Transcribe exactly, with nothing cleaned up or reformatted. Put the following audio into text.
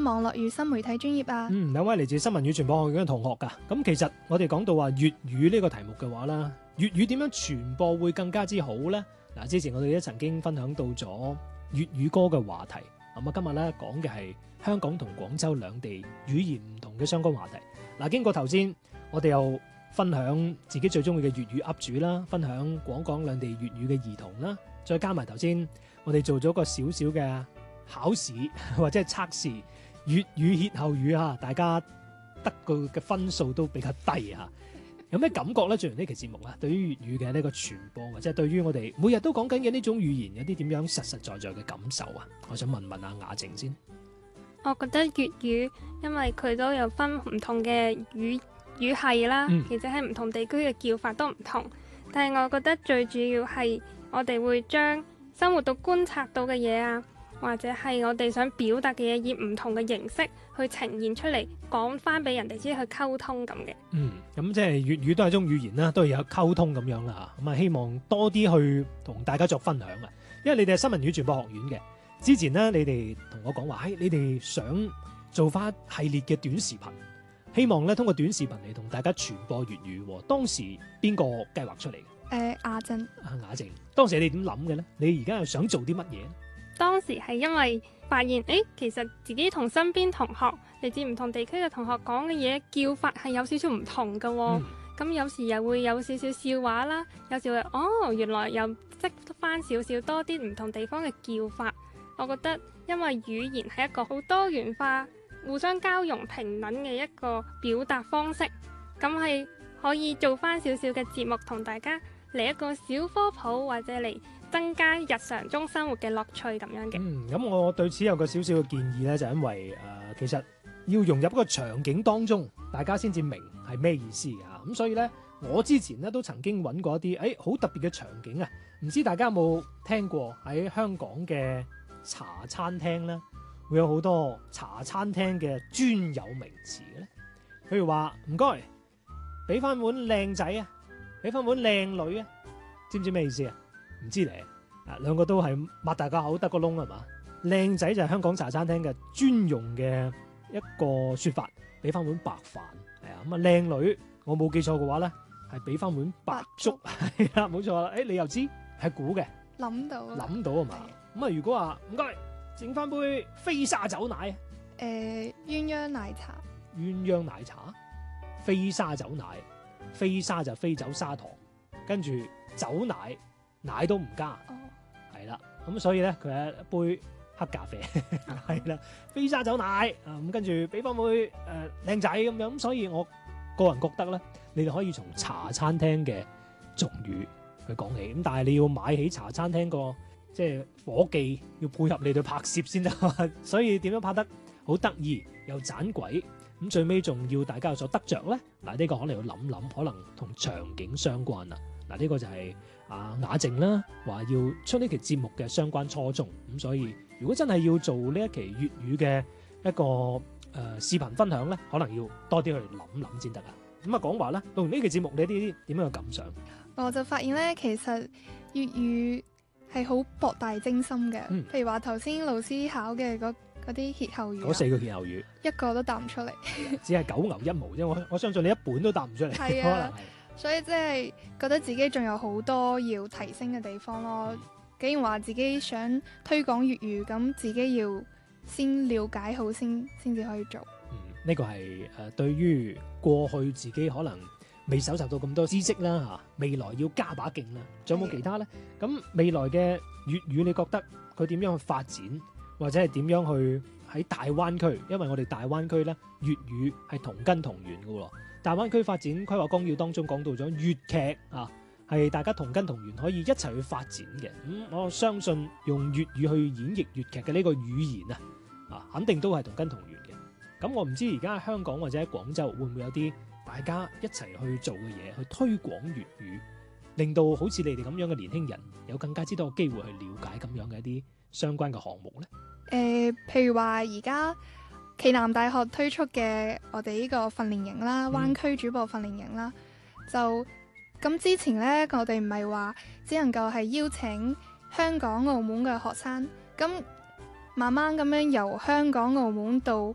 網絡與新媒體專業啊。 嗯，兩位嚟自新聞與傳播學院嘅同學㗎。咁其實我哋講到話粵語呢個題目嘅話啦，粵語點樣傳播會更加之好呢？嗱，之前我哋都曾經分享到咗粵語歌嘅話題。咁啊，今日咧講嘅係香港同廣州兩地語言唔同嘅相關話題。嗱，經過頭先，我哋又分享自己最中意嘅粵語 up 主啦，分享廣港兩地粵語嘅兒童啦，再加埋頭先我哋做咗個少少嘅考試或者係測試粵語歇後語啊，大家得個嘅分數都比較低啊。有咩感覺咧？做完呢期節目啊，對於粵語嘅呢個傳播，或者係對於我哋每日都講緊嘅呢種語言，有啲點樣實實在在嘅感受啊？我想問問阿雅靜先。 我覺得粵語，因為佢都有分唔同嘅語語系啦， 嗯、 而且喺唔同地區嘅叫法都唔同。但係我覺得最主要係我哋會將生活到觀察到嘅嘢啊，或者係我哋想表達嘅嘢，以唔同嘅形式去呈現出嚟，講翻俾人哋知，去溝通咁嘅。 嗯，咁即係粵語都係一種語言啦，都係有溝通咁樣啦嚇。咁啊，希望多啲去同大家作分享啊。因為你哋係新聞與傳播學院嘅，之前呢，你哋同我講話，誒，你哋想做翻系列嘅短視頻，希望咧通過短視頻嚟同大家傳播粵語。當時邊個計劃出嚟嘅？ 誒，雅靜。 啊，雅靜，當時你點諗嘅咧？你而家又想做啲乜嘢？ 當時係因為發現，誒，其實自己同身邊同學嚟自唔同地區嘅同學講嘅嘢叫法係有少少唔同嘅喎、哦。咁、嗯、有時又會有少少笑話啦，有時會哦，原來又識翻少少多啲唔同地方嘅叫法。我覺得因為語言係一個好多元化、互相交融、平等嘅一個表達方式，咁係可以做翻少少嘅節目同大家嚟一個小科普，或者嚟增加日常中生活嘅樂趣咁樣嘅。 嗯，咁我對此有個少少嘅建議咧，就因為誒、呃，其實要融入一個場景當中，大家先至明係咩意思嘅嚇。咁所以咧，我之前咧都曾經揾過一啲誒好特別嘅場景啊，唔知大家有冇聽過喺香港嘅茶餐廳咧，會有好多茶餐廳嘅專有名詞嘅咧。譬如話唔該，俾翻碗靚仔啊，俾翻碗靚女啊，知唔知咩意思啊？唔知咧，啊兩個都係擘大個口得個窿係嘛？靚仔就係香港茶餐廳嘅專用嘅一個説法，俾翻碗白飯係啊。咁啊靚女，我冇記錯嘅話咧，係俾翻碗白粥係啦，冇錯啦。誒你又知係估嘅， 諗到諗到啊嘛。咁啊如果話唔該，整翻杯飛沙走奶啊， 誒鴛鴦奶茶， 鴛鴦奶茶，飛沙走奶，飛沙就飛走砂糖，跟住走奶。奶都唔加，係啦、哦，咁所以咧佢係一杯黑咖啡，係啦，飛沙走奶啊，咁跟住俾翻杯誒靚仔咁樣，咁所以我個人覺得咧，你哋可以從茶餐廳嘅俗語去講起，咁但係你要買起茶餐廳個即係夥計要配合你對拍攝先得，所以點樣拍得好得意又盞鬼，咁最尾仲要大家有所得着咧，嗱、這、呢個可能要諗諗，可能同場景相關啦。嗱，呢個就係啊雅靜啦，話要出呢期節目嘅相關初衷，咁所以如果真係要做呢一期粵語嘅一個誒、呃、視頻分享咧，可能要多啲去諗諗先得啊。咁啊講話啦，錄完呢期節目你啲點樣嘅感想？ 我就發現咧，其實粵語係好博大精深嘅。嗯、譬如話頭先老師考嘅嗰嗰啲歇後語， 嗰四個歇後語， 一個都答唔出嚟， 只係九牛一毛啫。我我相信你一本都答唔出嚟， 係啊、可能係。所以即係覺得自己仲有好多要提升嘅地方咯。既然話自己想推廣粵語，咁自己要先了解好先，先至可以做。 嗯，呢、這個係誒、呃、對於過去自己可能未搜集到咁多知識啦嚇，未來要加把勁啦。仲有冇其他呢？咁未來嘅粵語，你覺得佢點樣去發展，或者係點樣去喺大灣區？因為我哋大灣區咧，粵語係同根同源嘅喎。大灣區發展規劃綱要當中講到咗粵劇啊，係大家同根同源可以一齊去發展嘅。咁、嗯、我相信用粵語去演繹粵劇嘅呢個語言啊，啊肯定都係同根同源嘅。咁我唔知而家喺香港或者喺廣州會唔會有啲大家一齊去做嘅嘢，去推廣粵語，令到好似你哋咁樣嘅年輕人有更加之多嘅機會去了解咁樣嘅一啲相關嘅項目呢？ 誒、呃，譬如話而家暨南大學推出嘅我哋呢個訓練營啦，灣區主播訓練營啦，嗯、就咁之前呢，我哋唔係話只能夠係邀請香港、澳門嘅學生，咁慢慢咁樣由香港、澳門到